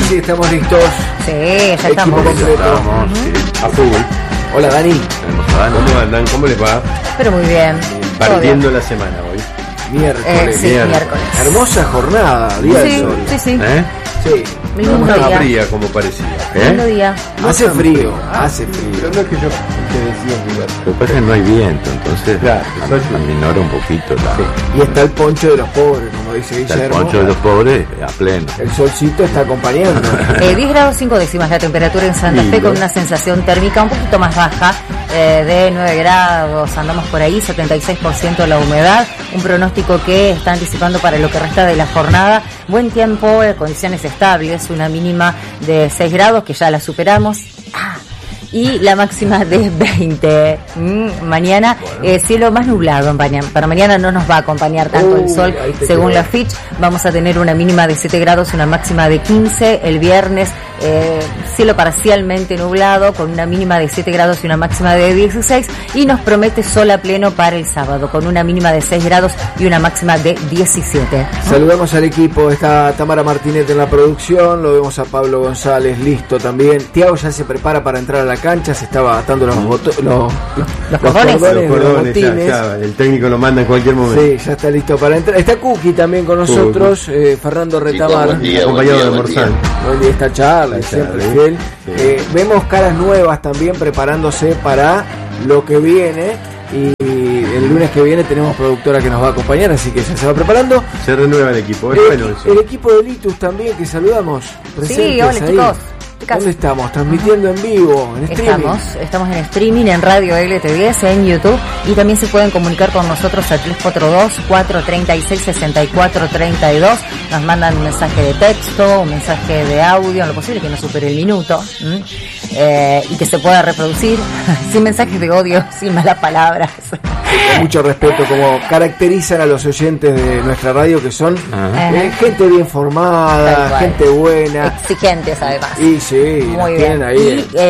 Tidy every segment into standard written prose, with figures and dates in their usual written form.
sí, estamos listos. Sí, ya estamos. Estamos, sí, a full. Hola, Dani. Tenemos a Dani. ¿Cómo andan? ¿Cómo les va? Pero muy bien. Partiendo la semana hoy. Miércoles. Sí, miércoles. Hermosa jornada, día del sol. Sí. Sí. Lindo No día. fría como parecía. Lindo día. Hace frío, hace frío. Pero no es que yo te decía. Lo que pasa es que no hay viento, entonces aminora un poquito la... Sí. Y está el poncho de los pobres, como dice Está el Guillermo. poncho de los pobres a pleno. El solcito está acompañando. 10 grados 5 décimas la temperatura en Santa Fe, Lindo. con una sensación térmica un poquito más baja, de 9 grados, andamos por ahí, 76% la humedad, un pronóstico que está anticipando para lo que resta de la jornada, buen tiempo, condiciones estables, una mínima de 6 grados que ya la superamos. Y la máxima de 20. Mañana, cielo más nublado. Para mañana no nos va a acompañar tanto el sol. Según la Fitch, vamos a tener una mínima de 7 grados, una máxima de 15. El viernes, cielo parcialmente nublado, con una mínima de 7 grados y una máxima de 16. Y nos promete sol a pleno para el sábado, con una mínima de 6 grados y una máxima de 17. Saludamos al equipo. Está Tamara Martínez en la producción. Lo vemos a Pablo González, listo también. Tiago ya se prepara para entrar a la cancha, se estaba atando los cordones, ya, el técnico lo manda en cualquier momento. Sí, ya está listo para entrar. Está Cookie también con nosotros, Fernando Retamar, acompañado de Morzán. Hoy esta charla, siempre fiel. Vemos caras nuevas también preparándose para lo que viene, y el lunes que viene tenemos productora que nos va a acompañar, así que ya se va preparando. Se renueva el equipo, es bueno eso. El equipo de Litus también, que saludamos. Sí, hola ahí. chicos. ¿Dónde estamos? Transmitiendo en vivo, en streaming. Estamos en streaming, en Radio LT10, en YouTube, y también se pueden comunicar con nosotros al 342-436-6432. Nos mandan un mensaje de texto, un mensaje de audio, en lo posible que no supere el minuto, y que se pueda reproducir sin mensajes de odio, sin malas palabras. Con mucho respeto, como caracterizan a los oyentes de nuestra radio, que son gente bien formada, gente buena, exigentes además. Y sí, muy bien. Ahí. Y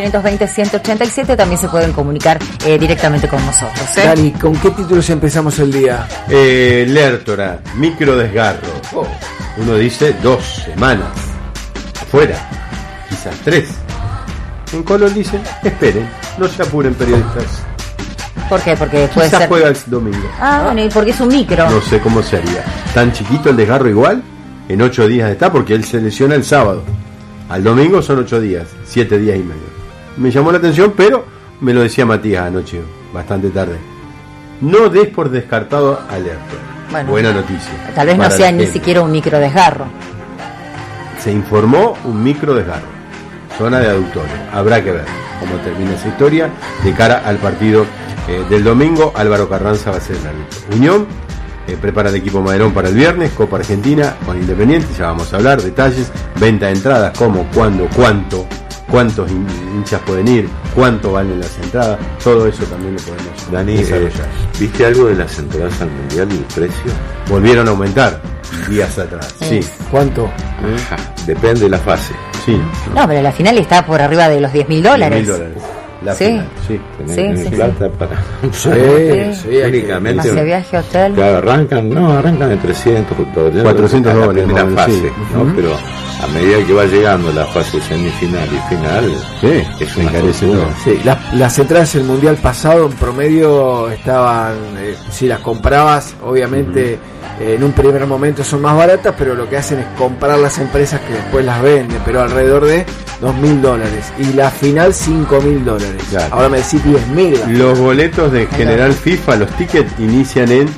4520-187 también se pueden comunicar directamente con nosotros. Dani, ¿con qué títulos empezamos el día? Lertora, micro desgarro. Uno dice 2 semanas afuera, quizás 3. En Colón dicen, esperen, no se apuren periodistas. ¿Por qué? Porque puede quizás ser... juega el domingo. Bueno, y porque es un micro. No sé cómo se haría. Tan chiquito el desgarro igual, en 8 días está, porque él se lesiona el sábado. Al domingo son 8 días, 7 días y medio. Me llamó la atención, pero me lo decía Matías anoche, bastante tarde. No des por descartado a Lertora. Bueno, buena noticia. Tal vez no sea ni siquiera un micro desgarro. Se informó un micro desgarro. Zona de aductorio. Habrá que ver cómo termina esa historia de cara al partido del domingo. Álvaro Carranza va a ser el árbitro. Unión prepara el equipo Maderón para el viernes. Copa Argentina con Independiente. Ya vamos a hablar detalles. Venta de entradas, cómo, cuándo, cuántos hinchas pueden ir, cuánto valen las entradas. Todo eso también lo podemos desarrollar. ¿Viste algo de las entradas al Mundial y el precio? Volvieron a aumentar días atrás. Sí. ¿Cuánto? Depende de la fase. Sí. No, pero la final está por arriba de los $10.000. $10.000. La final, sí. Tenés plata para... Sí, únicamente. Hacia viaje, hotel. Claro, arrancan de 300, $400 la primera fase, sí. ¿no? Pero a medida que va llegando la fase semifinal y final, es una encarecedor. Sí, las entradas del mundial pasado en promedio estaban, si las comprabas, obviamente en un primer momento son más baratas, pero lo que hacen es comprar las empresas que después las venden, pero alrededor de $2.000, y la final $5.000. Claro. Ahora me decís $10.000. Los boletos de General FIFA, los tickets inician en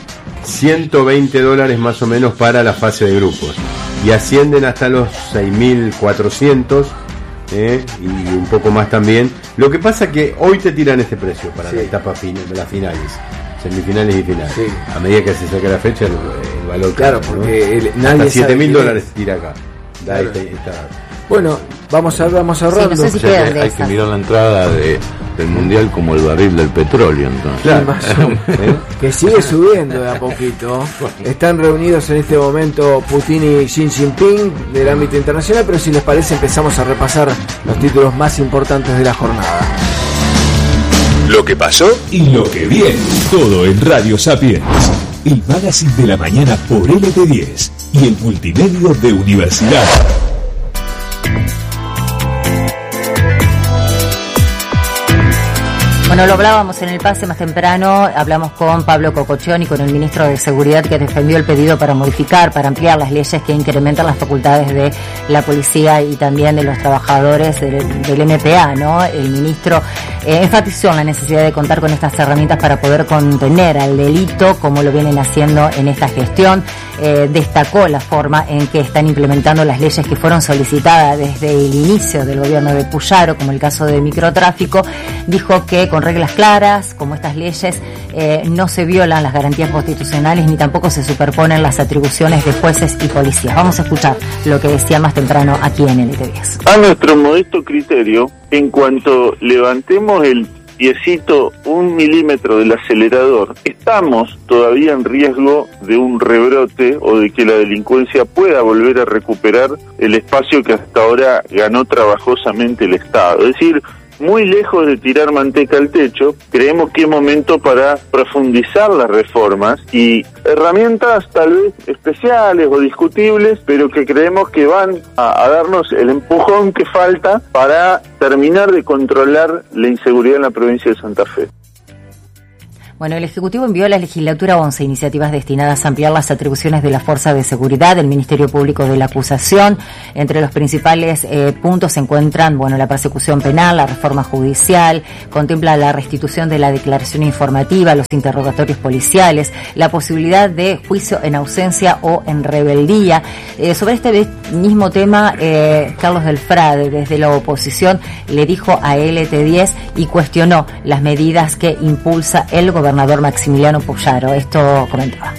$120 más o menos para la fase de grupos y ascienden hasta los 6.400 y un poco más también. Lo que pasa que hoy te tiran este precio para la etapa las finales, semifinales y finales. Sí. A medida que se saca la fecha el valor, claro, porque ¿no? nadie hasta $7.000 tira acá. Claro. Bueno, vamos ahorrando. Sí, no sé si hay que mirar la entrada del mundial como el barril del petróleo, entonces. Claro. Que sigue subiendo de a poquito. Están reunidos en este momento Putin y Xi Jinping del ámbito internacional, pero si les parece empezamos a repasar los títulos más importantes de la jornada. Lo que pasó y lo que viene. Todo en Radio Sapiens. El magazine de la mañana por LT10 y el multimedio de Universidad. Bueno, lo hablábamos en el pase más temprano, hablamos con Pablo Cocochioni, con el ministro de Seguridad, que defendió el pedido para modificar, para ampliar las leyes que incrementan las facultades de la policía y también de los trabajadores del MPA, ¿no? El ministro enfatizó la necesidad de contar con estas herramientas para poder contener al delito, como lo vienen haciendo en esta gestión. Destacó la forma en que están implementando las leyes que fueron solicitadas desde el inicio del gobierno de Puyaro, como el caso del microtráfico. Dijo que con reglas claras, como estas leyes, no se violan las garantías constitucionales ni tampoco se superponen las atribuciones de jueces y policías. Vamos a escuchar lo que decía más temprano aquí en LT10. A nuestro modesto criterio, en cuanto levantemos el piecito 1 milímetro del acelerador, estamos todavía en riesgo de un rebrote o de que la delincuencia pueda volver a recuperar el espacio que hasta ahora ganó trabajosamente el Estado. Es decir, muy lejos de tirar manteca al techo, creemos que es momento para profundizar las reformas y herramientas tal vez especiales o discutibles, pero que creemos que van a darnos el empujón que falta para terminar de controlar la inseguridad en la provincia de Santa Fe. Bueno, el Ejecutivo envió a la Legislatura 11 iniciativas destinadas a ampliar las atribuciones de la Fuerza de Seguridad del Ministerio Público de la Acusación. Entre los principales puntos se encuentran, la persecución penal, la reforma judicial, contempla la restitución de la declaración informativa, los interrogatorios policiales, la posibilidad de juicio en ausencia o en rebeldía. Sobre este mismo tema, Carlos Delfrade, desde la oposición, le dijo a LT10 y cuestionó las medidas que impulsa el gobernador Maximiliano Puyaro. Esto comentaba.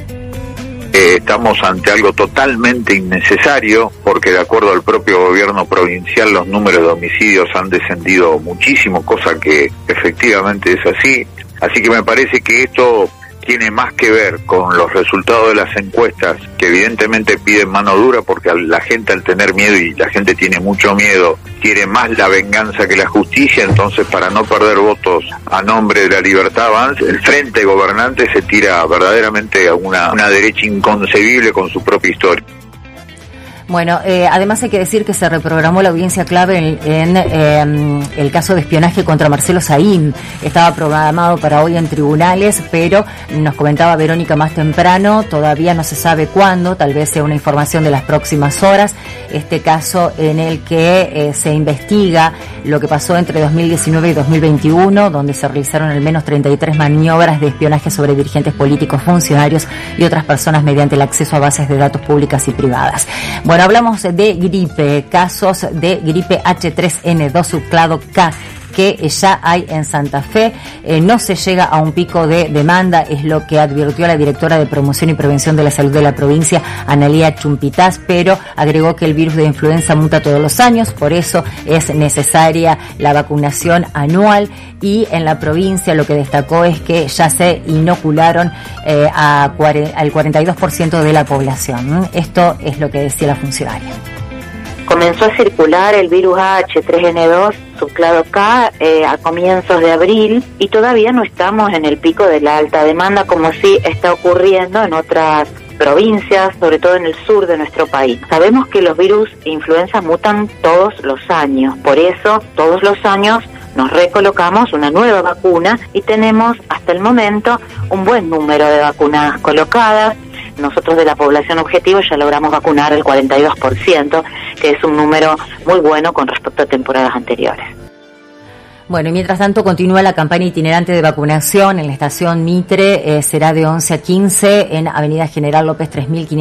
Estamos ante algo totalmente innecesario, porque de acuerdo al propio gobierno provincial los números de homicidios han descendido muchísimo, cosa que efectivamente es así. Así que me parece que esto tiene más que ver con los resultados de las encuestas, que evidentemente piden mano dura, porque la gente, al tener miedo, y la gente tiene mucho miedo, quiere más la venganza que la justicia. Entonces, para no perder votos a nombre de la Libertad Avanza, el frente gobernante se tira verdaderamente a una derecha inconcebible con su propia historia. Bueno, además hay que decir que se reprogramó la audiencia clave en el caso de espionaje contra Marcelo Saín. Estaba programado para hoy en tribunales, pero nos comentaba Verónica más temprano, todavía no se sabe cuándo, tal vez sea una información de las próximas horas. Este caso en el que se investiga lo que pasó entre 2019 y 2021, donde se realizaron al menos 33 maniobras de espionaje sobre dirigentes políticos, funcionarios y otras personas mediante el acceso a bases de datos públicas y privadas. Bueno, hablamos de gripe, casos de gripe H3N2 subclado K que ya hay en Santa Fe. No se llega a un pico de demanda, es lo que advirtió la directora de Promoción y Prevención de la Salud de la provincia, Analía Chumpitaz, pero agregó que el virus de influenza muta todos los años, por eso es necesaria la vacunación anual, y en la provincia lo que destacó es que ya se inocularon al 42% de la población. Esto es lo que decía la funcionaria. Comenzó a circular el virus H3N2 subclado K a comienzos de abril y todavía no estamos en el pico de la alta demanda como sí está ocurriendo en otras provincias, sobre todo en el sur de nuestro país. Sabemos que los virus de influenza mutan todos los años, por eso todos los años nos recolocamos una nueva vacuna y tenemos hasta el momento un buen número de vacunas colocadas. Nosotros de la población objetivo ya logramos vacunar el 42%, que es un número muy bueno con respecto a temporadas anteriores. Bueno, y mientras tanto continúa la campaña itinerante de vacunación en la estación Mitre, será de 11 a 15 en Avenida General López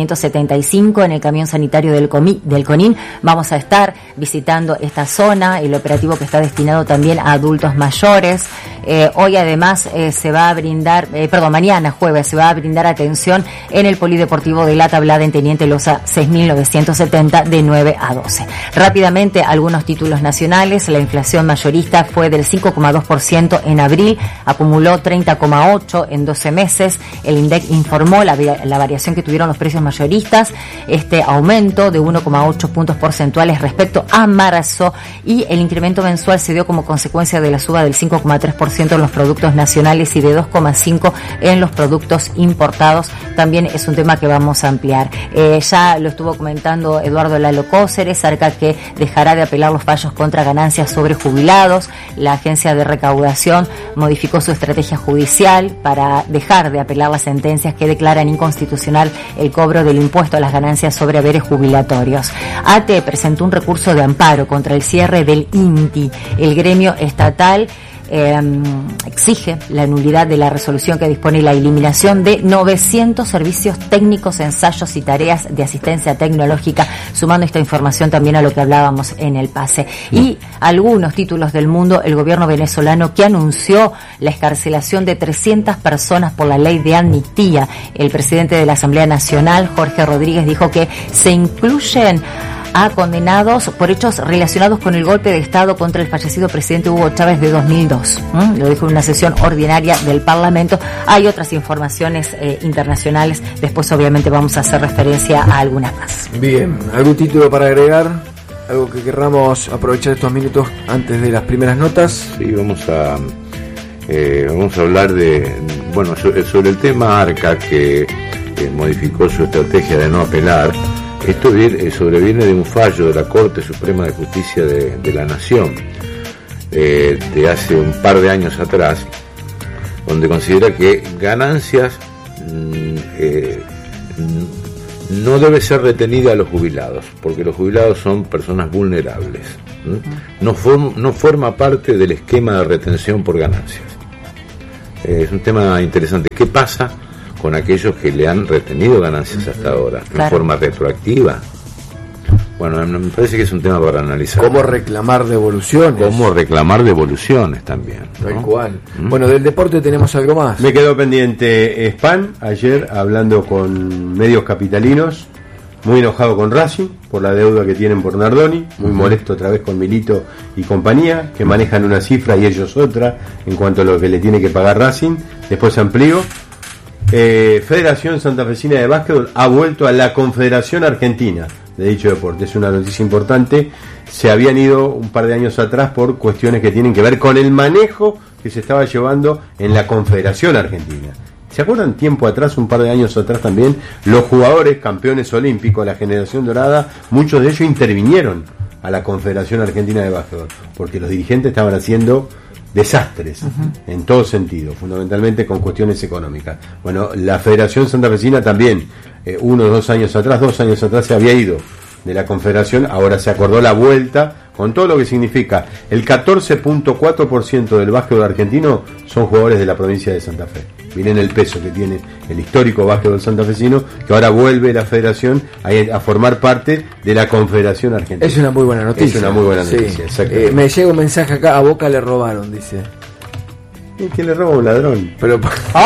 3575 en el camión sanitario del CONIN. Vamos a estar visitando esta zona, el operativo que está destinado también a adultos mayores. Hoy además se va a brindar, mañana jueves se va a brindar atención en el Polideportivo de La Tablada en Teniente Loza 6970 de 9 a 12. Rápidamente, algunos títulos nacionales. La inflación mayorista fue del 5,2% en abril, acumuló 30,8% en 12 meses. El INDEC informó la variación que tuvieron los precios mayoristas, este aumento de 1,8 puntos porcentuales respecto a marzo, y el incremento mensual se dio como consecuencia de la suba del 5,3% en los productos nacionales y de 2,5% en los productos importados. También es un tema que vamos a ampliar. Ya lo estuvo comentando Eduardo Lalo Cóceres, acerca que dejará de apelar los fallos contra ganancias sobre jubilados. la agencia de recaudación modificó su estrategia judicial para dejar de apelar las sentencias que declaran inconstitucional el cobro del impuesto a las ganancias sobre haberes jubilatorios. ATE presentó un recurso de amparo contra el cierre del INTI. El gremio estatal exige la nulidad de la resolución que dispone la eliminación de 900 servicios técnicos, ensayos y tareas de asistencia tecnológica, sumando esta información también a lo que hablábamos en el pase. Y algunos títulos del mundo, el gobierno venezolano que anunció la excarcelación de 300 personas por la ley de amnistía. El presidente de la Asamblea Nacional, Jorge Rodríguez, dijo que se incluyen a condenados por hechos relacionados con el golpe de Estado contra el fallecido presidente Hugo Chávez de 2002. Lo dijo en una sesión ordinaria del Parlamento. Hay otras informaciones internacionales. Después, obviamente, vamos a hacer referencia a algunas más. Bien, ¿algún título para agregar? ¿Algo que querramos aprovechar estos minutos antes de las primeras notas? Sí, vamos a hablar sobre el tema ARCA, que modificó su estrategia de no apelar. Esto sobreviene de un fallo de la Corte Suprema de Justicia de la Nación de hace un par de años atrás, donde considera que ganancias no debe ser retenida a los jubilados, porque los jubilados son personas vulnerables. No forma parte del esquema de retención por ganancias. Es un tema interesante. ¿Qué pasa con aquellos que le han retenido ganancias hasta ahora, de forma retroactiva? Bueno, me parece que es un tema para analizar. ¿Cómo reclamar devoluciones? ¿Cómo reclamar devoluciones también? Tal cual. Bueno, del deporte tenemos algo más. Me quedó pendiente Span, ayer hablando con medios capitalinos, muy enojado con Racing por la deuda que tienen por Nardoni, muy molesto otra vez con Milito y compañía, que manejan una cifra y ellos otra en cuanto a lo que le tiene que pagar Racing. Después amplío. Federación Santafesina de Básquetbol ha vuelto a la Confederación Argentina de dicho deporte. Es una noticia importante. Se habían ido un par de años atrás por cuestiones que tienen que ver con el manejo que se estaba llevando en la Confederación Argentina. ¿Se acuerdan tiempo atrás, un par de años atrás también, los jugadores campeones olímpicos, la generación dorada, muchos de ellos intervinieron a la Confederación Argentina de Básquetbol, porque los dirigentes estaban haciendo desastres en todo sentido, fundamentalmente con cuestiones económicas. Bueno, la Federación Santafesina también, 2 años atrás se había ido de la Confederación, ahora se acordó la vuelta, con todo lo que significa. El 14.4% del básquetbol argentino son jugadores de la provincia de Santa Fe. Miren el peso que tiene el histórico básquetbol santafesino, que ahora vuelve la Federación a formar parte de la Confederación Argentina. Es una muy buena noticia. Es una muy buena noticia, sí. Me llega un mensaje acá, a Boca le robaron, dice. ¿Quién le roba? Un ladrón. Pero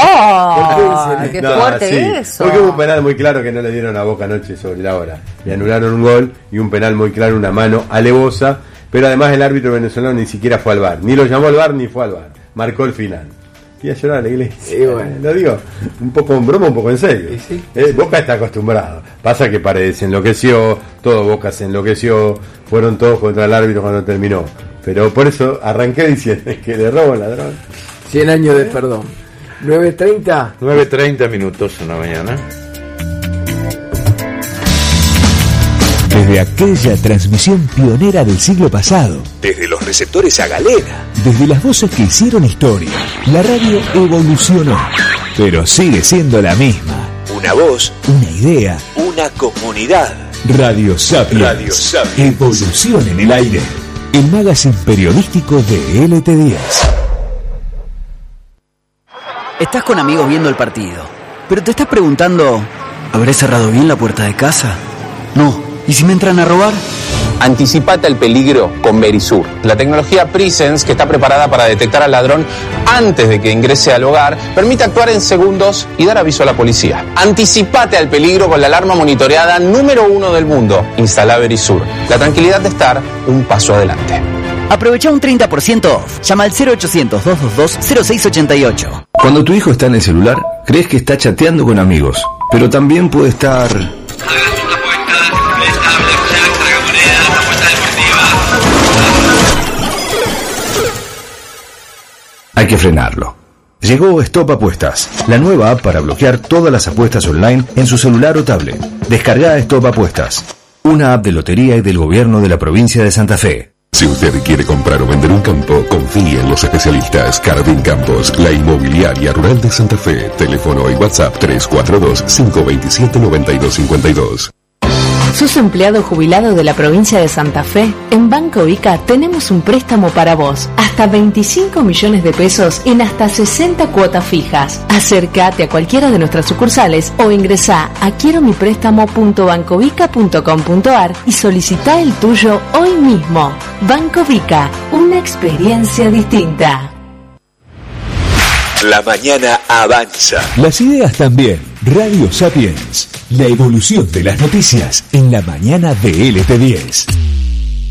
¡qué fuerte eso! Porque hubo un penal muy claro que no le dieron a Boca anoche sobre la hora. Le anularon un gol y un penal muy claro, una mano alevosa, pero además el árbitro venezolano ni siquiera fue al VAR. Ni lo llamó al VAR ni fue al VAR. Marcó el final. Y a llorar a la iglesia. Bueno. Lo digo, un poco en broma, un poco en serio. ¿Sí? Boca está acostumbrado. Pasa que Paredes se enloqueció, todo Boca se enloqueció, fueron todos contra el árbitro cuando terminó. Pero por eso arranqué diciendo que le robo al ladrón. 100 años de perdón. 9:30. 9:30 minutos en la mañana. Desde aquella transmisión pionera del siglo pasado, desde los receptores a galera, desde las voces que hicieron historia, la radio evolucionó, pero sigue siendo la misma. Una voz, una idea, una comunidad. Radio Sapiens. Radio Sapiens. Evolución en el aire. El magazine periodístico de LT10. Estás con amigos viendo el partido, pero te estás preguntando, ¿habré cerrado bien la puerta de casa? No. ¿Y si me entran a robar? Anticipate al peligro con Verisur, la tecnología Presence que está preparada para detectar al ladrón antes de que ingrese al hogar, permite actuar en segundos y dar aviso a la policía. Anticipate al peligro con la alarma monitoreada número 1 del mundo. Instala Verisur, la tranquilidad de estar un paso adelante. Aprovecha un 30% off. Llama al 0800-222-0688. Cuando tu hijo está en el celular, crees que está chateando con amigos, pero también puede estar... Hay que frenarlo. Llegó Stop Apuestas, la nueva app para bloquear todas las apuestas online en su celular o tablet. Descarga Stop Apuestas, una app de lotería y del gobierno de la provincia de Santa Fe. Si usted quiere comprar o vender un campo, confíe en los especialistas. Cardin Campos, la inmobiliaria rural de Santa Fe. Teléfono y WhatsApp 342-527-9252. ¿Sos empleado jubilado de la provincia de Santa Fe? En Banco Ica tenemos un préstamo para vos. Hasta 25 millones de pesos en hasta 60 cuotas fijas. Acércate a cualquiera de nuestras sucursales o ingresá a quieromiprestamo.bancovica.com.ar y solicitá el tuyo hoy mismo. Banco Vica, una experiencia distinta. La mañana avanza. Las ideas también. Radio Sapiens. La evolución de las noticias en la mañana de LT10.